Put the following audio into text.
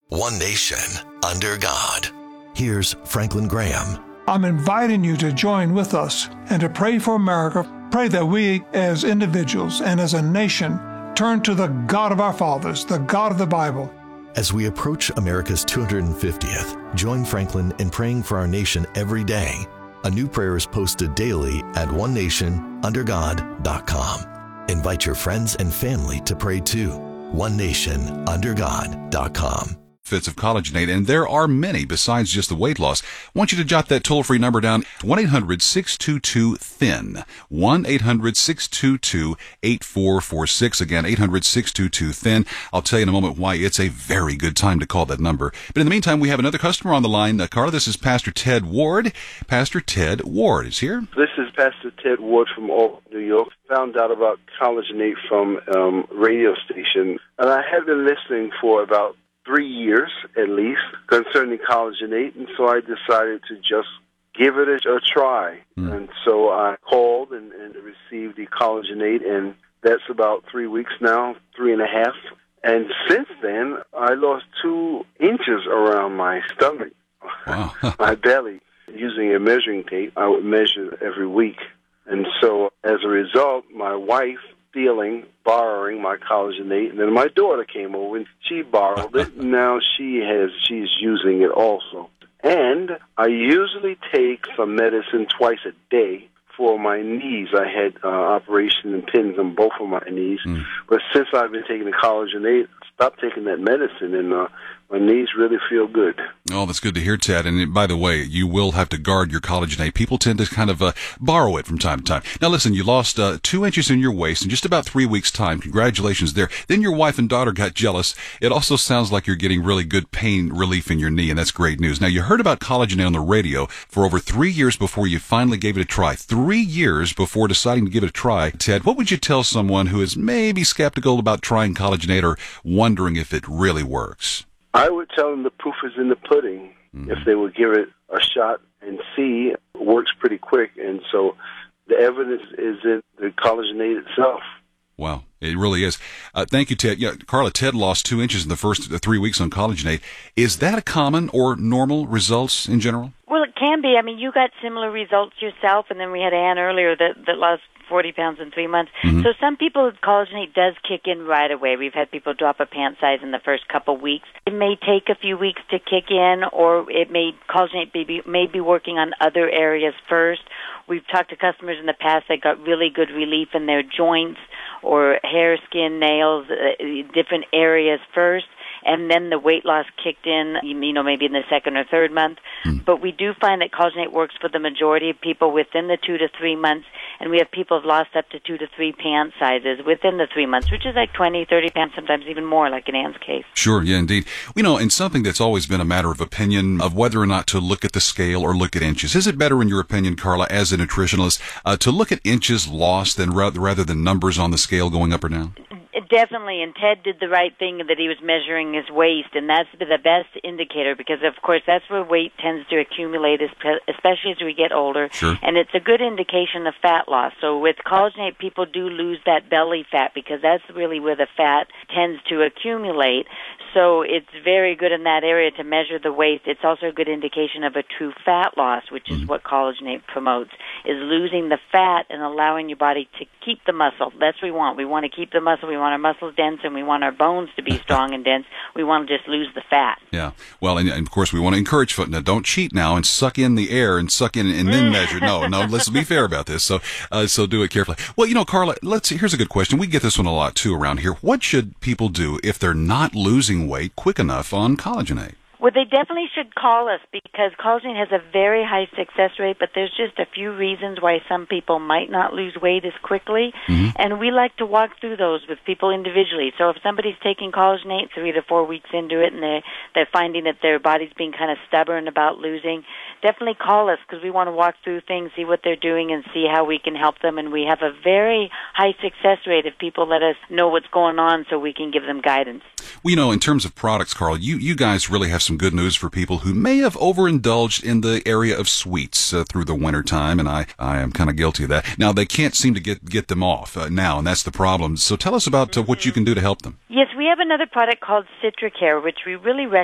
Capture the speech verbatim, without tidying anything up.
One nation, under God. Here's Franklin Graham. I'm inviting you to join with us and to pray for America. Pray that we as individuals and as a nation turn to the God of our fathers, the God of the Bible. As we approach America's two hundred fiftieth, join Franklin in praying for our nation every day. A new prayer is posted daily at one nation under god dot com. Invite your friends and family to pray too. one nation under god dot com. Fits of collagenate, and there are many besides just the weight loss. I want you to jot that toll-free number down, one eight hundred six two two thin, one eight hundred six two two eight four four six. Again, eight hundred six two two thin. I'll tell you in a moment why it's a very good time to call that number. But in the meantime, we have another customer on the line. Uh, Carla, this is Pastor Ted Ward. Pastor Ted Ward is here. This is Pastor Ted Ward from Albany, New York. Found out about collagenate from um, radio station, and I have been listening for about three years at least concerning collagenate, and so I decided to just give it a, a try. Mm. And so I called and, and received the collagenate, and that's about three weeks now, three and a half. And since then, I lost two inches around my stomach, wow. my belly. Using a measuring tape, I would measure every week. And so as a result, my wife stealing, borrowing my collagenate, and then my daughter came over and she borrowed it. Now she has, she's using it also. And I usually take some medicine twice a day for my knees. I had uh, operation and pins on both of my knees. Mm. But since I've been taking the collagenate, stopped taking that medicine, and uh, my knees really feel good. Oh, that's good to hear, Ted. And by the way, you will have to guard your collagenate. People tend to kind of uh, borrow it from time to time. Now, listen, you lost uh, two inches in your waist in just about three weeks' time. Congratulations there. Then your wife and daughter got jealous. It also sounds like you're getting really good pain relief in your knee, and that's great news. Now, you heard about collagenate on the radio for over three years before you finally gave it a try. Three years before deciding to give it a try. Ted, what would you tell someone who is maybe skeptical about trying collagenate or wondering if it really works? I would tell them the proof is in the pudding. Mm-hmm. If they would give it a shot and see, it works pretty quick. And so the evidence is in the collagenate itself. Wow, it really is. Uh, thank you, Ted. Yeah, Carla, Ted lost two inches in the first uh, three weeks on collagenate. Is that a common or normal results in general? Well, it can be. I mean, you got similar results yourself, and then we had Ann earlier that, that lost forty pounds in three months. Mm-hmm. So some people, collagenate does kick in right away. We've had people drop a pant size in the first couple weeks. It may take a few weeks to kick in, or it may, collagenate be, may be working on other areas first. We've talked to customers in the past that got really good relief in their joints or hair, skin, nails, uh, different areas first, and then the weight loss kicked in, you know, maybe in the second or third month. Mm. But we do find that collagenate works for the majority of people within the two to three months, and we have people who've lost up to two to three pant sizes within the three months, which is like twenty, thirty pounds, sometimes even more, like in Ann's case. Sure, yeah, indeed. You know, and something that's always been a matter of opinion of whether or not to look at the scale or look at inches. Is it better, in your opinion, Carla, as a nutritionalist, uh, to look at inches lost than rather, rather than numbers on the scale going up or down? Definitely, and Ted did the right thing that he was measuring his waist, and that's the best indicator because, of course, that's where weight tends to accumulate, especially as we get older. Sure. And it's a good indication of fat loss. So with collagenate, people do lose that belly fat because that's really where the fat tends to accumulate. So it's very good in that area to measure the waist. It's also a good indication of a true fat loss, which is mm-hmm. what collagenate promotes, is losing the fat and allowing your body to keep the muscle. That's what we want. We want to keep the muscle. We want our muscles dense, and we want our bones to be strong and dense. We want to just lose the fat. Yeah. Well, and, and of course, we want to encourage foot. Now, don't cheat now and suck in the air and suck in and then measure. No, no, let's be fair about this. So, uh, so do it carefully. Well, you know, Carla, let's see. Here's a good question. We get this one a lot, too, around here. What should people do if they're not losing weight quick enough on collagenate? Well, they definitely should call us because collagenate has a very high success rate, but there's just a few reasons why some people might not lose weight as quickly, mm-hmm. and we like to walk through those with people individually. So if somebody's taking collagenate three to four weeks into it and they're, they're finding that their body's being kind of stubborn about losing, definitely call us because we want to walk through things, see what they're doing, and see how we can help them. And we have a very high success rate if people let us know what's going on so we can give them guidance. Well, you know, in terms of products, Carl, you, you guys really have some good news for people who may have overindulged in the area of sweets uh, through the winter time, and I, I am kind of guilty of that. Now, they can't seem to get, get them off uh, now, and that's the problem. So tell us about uh, what you can do to help them. Yes, we have another product called Citricare, which we really recommend.